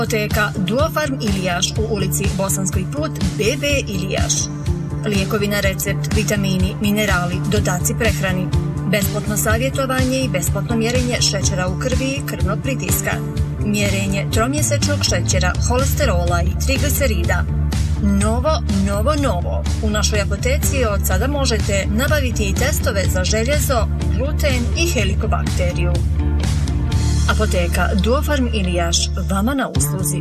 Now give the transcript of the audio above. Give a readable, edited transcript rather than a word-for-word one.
Apoteka Duofarm Ilijaš u ulici Bosanski put BB Ilijaš. Lijekovi na recept, vitamini, minerali, dodaci prehrani, besplatno savjetovanje i besplatno mjerenje šećera u krvi i krvnog pritiska, mjerenje tromjesečnog šećera, holesterola i triglicerida. Novo. U našoj apoteci od sada možete nabaviti i testove za željezo, gluten i helikobakteriju. Apoteka Duofarm Ilijaš, vama na usluzi.